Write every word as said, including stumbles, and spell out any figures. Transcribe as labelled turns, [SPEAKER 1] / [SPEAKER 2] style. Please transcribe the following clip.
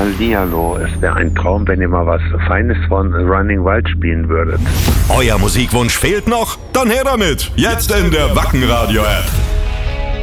[SPEAKER 1] Hallihallo, es wäre ein Traum, wenn ihr mal was Feines von Running Wild spielen würdet.
[SPEAKER 2] Euer Musikwunsch fehlt noch? Dann her damit! Jetzt in der Wacken Radio App.